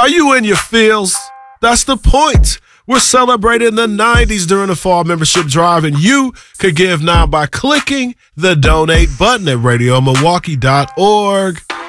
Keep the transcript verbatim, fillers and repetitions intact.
Are you in your feels? That's the point. We're celebrating the nineties during the fall membership drive, and you could give now by clicking the donate button at radio milwaukee dot org.